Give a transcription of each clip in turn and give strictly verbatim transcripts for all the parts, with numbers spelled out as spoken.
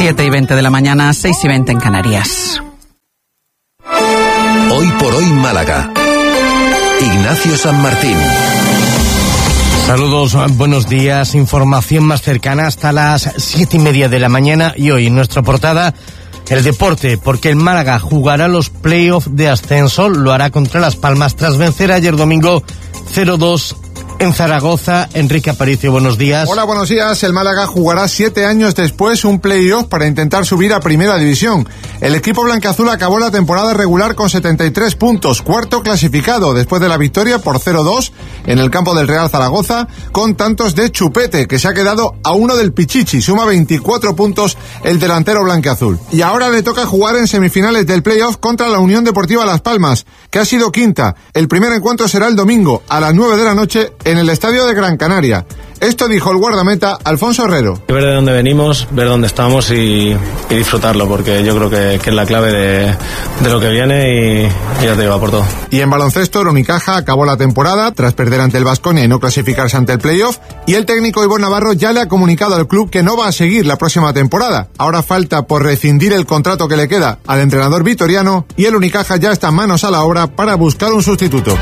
siete y veinte de la mañana, seis y veinte en Canarias. Hoy por hoy Málaga. Ignacio San Martín. Saludos, buenos días. Información más cercana hasta las siete y media de la mañana y hoy en nuestra portada el deporte, porque el Málaga jugará los playoffs de ascenso, lo hará contra Las Palmas tras vencer ayer domingo cero dos en Zaragoza. Enrique Aparicio, buenos días. Hola, buenos días. El Málaga jugará siete años después un playoff para intentar subir a Primera División. El equipo blanquiazul acabó la temporada regular con setenta y tres puntos, cuarto clasificado después de la victoria por cero dos en el campo del Real Zaragoza, con tantos de Chupete, que se ha quedado a uno del Pichichi. Suma veinticuatro puntos el delantero blanquiazul. Y ahora le toca jugar en semifinales del playoff contra la Unión Deportiva Las Palmas, que ha sido quinta. El primer encuentro será el domingo a las nueve de la noche en el estadio de Gran Canaria. Esto dijo el guardameta Alfonso Herrero. Ver de dónde venimos, ver dónde estamos y, y disfrutarlo, porque yo creo que, que es la clave de, de lo que viene y, y ya te digo, por todo. Y en baloncesto, el Unicaja acabó la temporada tras perder ante el Baskonia y no clasificarse ante el playoff, y el técnico Ivonne Navarro ya le ha comunicado al club que no va a seguir la próxima temporada. Ahora falta por rescindir el contrato que le queda al entrenador vitoriano y el Unicaja ya está manos a la obra para buscar un sustituto.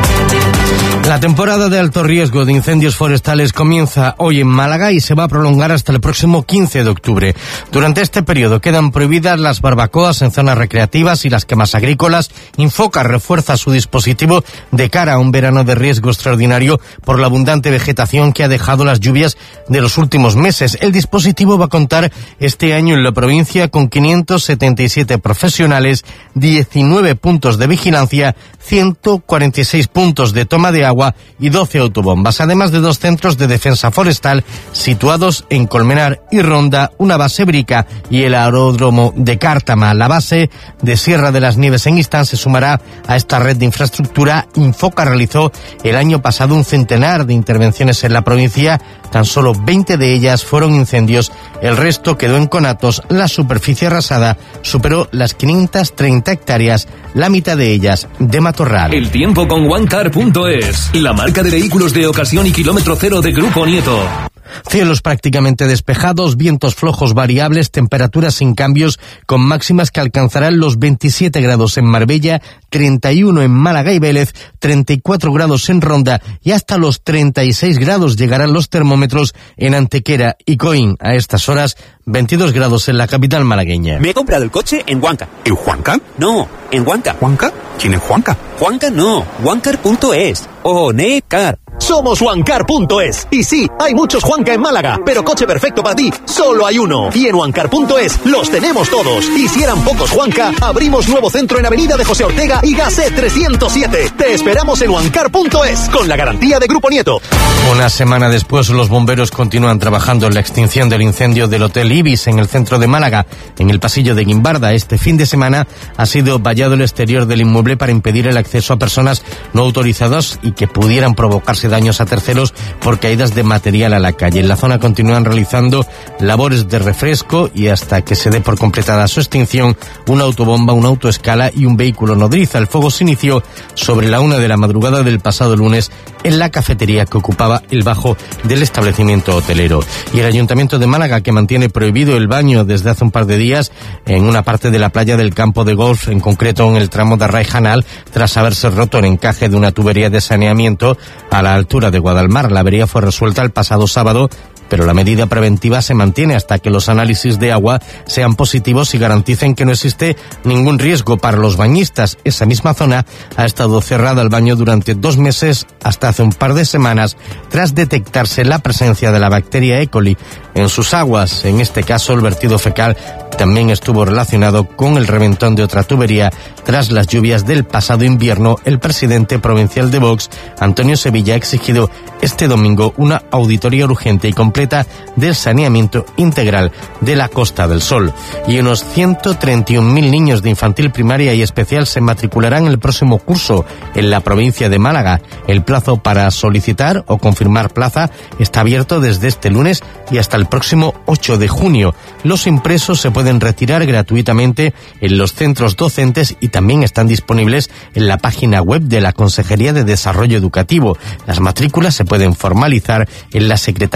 La temporada de alto riesgo de incendios forestales comienza hoy en Málaga y se va a prolongar hasta el próximo quince de octubre. Durante este periodo quedan prohibidas las barbacoas en zonas recreativas y las quemas agrícolas. Infoca refuerza su dispositivo de cara a un verano de riesgo extraordinario por la abundante vegetación que ha dejado las lluvias de los últimos meses. El dispositivo va a contar este año en la provincia con quinientos setenta y siete profesionales, diecinueve puntos de vigilancia, ciento cuarenta y seis puntos de toma de agua y doce autobombas, además de dos centros de defensa forestal situados en Colmenar y Ronda, una base Brica y el aeródromo de Cártama. La base de Sierra de las Nieves en Istán se sumará a esta red de infraestructura. Infoca realizó el año pasado un centenar de intervenciones en la provincia, tan solo veinte de ellas fueron incendios, el resto quedó en conatos. La superficie arrasada superó las quinientas treinta hectáreas, la mitad de ellas de matorral. El tiempo con OneCar punto es, la marca de vehículos de ocasión y kilómetro cero de Grupo Nieto. Cielos prácticamente despejados, vientos flojos variables, temperaturas sin cambios, con máximas que alcanzarán los veintisiete grados en Marbella, treinta y uno en Málaga y Vélez, treinta y cuatro grados en Ronda y hasta los treinta y seis grados llegarán los termómetros en Antequera y Coín. A estas horas, veintidós grados en la capital malagueña. Me he comprado el coche en Huanca. ¿En Juanca? No, en Huanca. ¿Juanca? ¿Quién es Juanca? Juanca no, OneCar punto es. OneCar. Somos OneCar punto es. Y sí, hay muchos Juanca en Málaga, pero coche perfecto para ti, solo hay uno. Y en OneCar punto es los tenemos todos. Y si eran pocos Juanca, abrimos nuevo centro en Avenida de José Ortega y Gasset trescientos siete. Te esperamos en OneCar punto es, con la garantía de Grupo Nieto. Una semana después, los bomberos continúan trabajando en la extinción del incendio del Hotel Ibis en el centro de Málaga, en el pasillo de Guimbarda. Este fin de semana ha sido vallado el exterior del inmueble para impedir el acceso a personas no autorizadas y que pudieran provocarse daños a terceros por caídas de material a la calle. En la zona continúan realizando labores de refresco y hasta que se dé por completada su extinción, una autobomba, una autoescala y un vehículo nodriza. El fuego se inició sobre la una de la madrugada del pasado lunes en la cafetería que ocupaba el bajo del establecimiento hotelero. Y el Ayuntamiento de Málaga, que mantiene prohibido el baño desde hace un par de días en una parte de la playa del campo de golf, en concreto en el tramo de Arraijanal, tras haberse roto el encaje de una tubería de saneamiento a la altura de Guadalmar. La avería fue resuelta el pasado sábado, pero la medida preventiva se mantiene hasta que los análisis de agua sean positivos y garanticen que no existe ningún riesgo para los bañistas. Esa misma zona ha estado cerrada al baño durante dos meses hasta hace un par de semanas tras detectarse la presencia de la bacteria E. coli en sus aguas. En este caso, el vertido fecal también estuvo relacionado con el reventón de otra tubería tras las lluvias del pasado invierno. El presidente provincial de Vox, Antonio Sevilla, ha exigido este domingo una auditoría urgente y completa del saneamiento integral de la Costa del Sol. Y unos ciento treinta y un mil niños de infantil, primaria y especial se matricularán el próximo curso en la provincia de Málaga. El plazo para solicitar o confirmar plaza está abierto desde este lunes y hasta el próximo ocho de junio. Los impresos se pueden retirar gratuitamente en los centros docentes y también están disponibles en la página web de la Consejería de Desarrollo Educativo. Las matrículas se pueden formalizar en las secretarías de los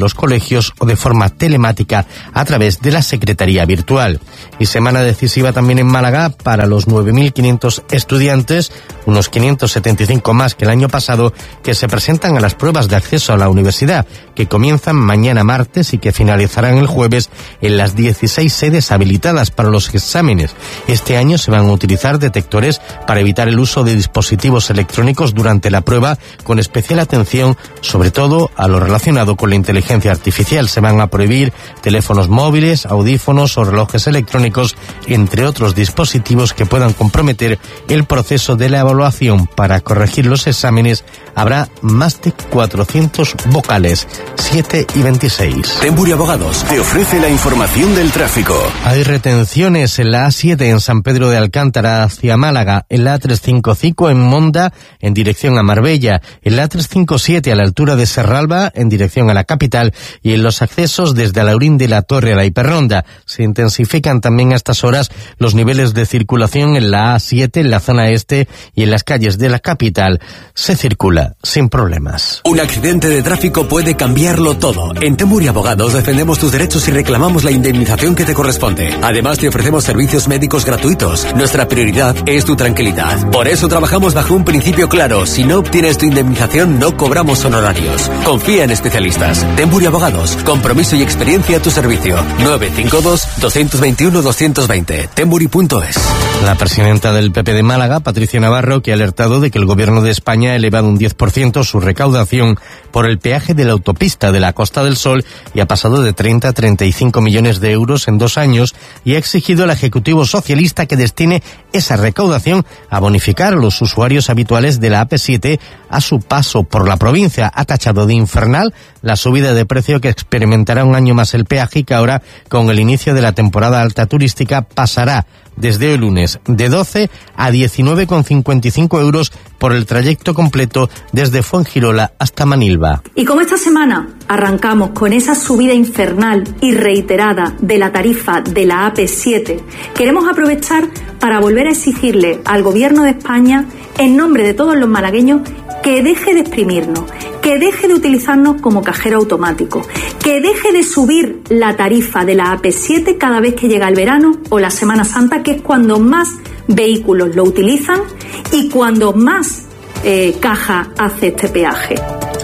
los colegios o de forma telemática a través de la Secretaría Virtual. Y semana decisiva también en Málaga para los nueve mil quinientos estudiantes, unos quinientos setenta y cinco más que el año pasado, que se presentan a las pruebas de acceso a la universidad, que comienzan mañana martes y que finalizarán el jueves en las dieciséis sedes habilitadas para los exámenes. Este año se van a utilizar detectores para evitar el uso de dispositivos electrónicos durante la prueba, con especial atención sobre todo a lo relacionado con la inteligencia artificial. Se van a prohibir teléfonos móviles, audífonos o relojes electrónicos, entre otros dispositivos que puedan comprometer el proceso de la evaluación. Para corregir los exámenes habrá más de cuatrocientos vocales, siete y veintiséis. Temburi Abogados te ofrece la información del tráfico. Hay retenciones en la A siete en San Pedro de Alcántara hacia Málaga, en la A trescientos cincuenta y cinco en Monda en dirección a Marbella, en la A trescientos cincuenta y siete a la altura de Serralba en dirección a la capital y en los accesos desde Alaurín de la Torre a la Hiperronda. Se intensifican también a estas horas los niveles de circulación en la A siete, en la zona este y en las calles de la capital. Se circula sin problemas. Un accidente de tráfico puede cambiarlo todo. En Temburi Abogados defendemos tus derechos y reclamamos la indemnización que te corresponde. Además, te ofrecemos servicios médicos gratuitos. Nuestra prioridad es tu tranquilidad. Por eso trabajamos bajo un principio claro. Si no obtienes tu indemnización, no cobramos honorarios. Confía en especialistas. Temburi Abogados. Compromiso y experiencia a tu servicio. nueve cinco dos, dos dos uno, dos dos cero. Temburi punto es. La presidenta del P P de Málaga, Patricia Navarro, que ha alertado de que el Gobierno de España ha elevado un diez por ciento su recaudación por el peaje de la autopista de la Costa del Sol y ha pasado de treinta a treinta y cinco millones de euros en dos años, y ha exigido al Ejecutivo socialista que destine esa recaudación a bonificar a los usuarios habituales de la A P siete a su paso por la provincia. Ha tachado de infernal la subida de precio que experimentará un año más el peaje y que ahora, con el inicio de la temporada alta turística, pasará desde hoy lunes de doce a diecinueve con cincuenta y cinco euros por el trayecto completo desde Fuengirola hasta Manilva. Y como esta semana arrancamos con esa subida infernal y reiterada de la tarifa de la A P siete, queremos aprovechar para volver a exigirle al Gobierno de España, en nombre de todos los malagueños, que deje de exprimirnos, que deje de utilizarnos como cajero automático, que deje de subir la tarifa de la A P siete cada vez que llega el verano o la Semana Santa, que es cuando más vehículos lo utilizan y cuando más eh, caja hace este peaje.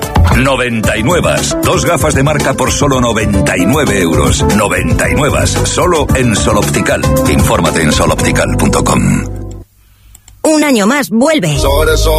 noventa y nueve. Dos gafas de marca por solo noventa y nueve euros. noventa y nueve. Solo en Sol Optical. Infórmate en sol optical punto com. Un año más vuelve.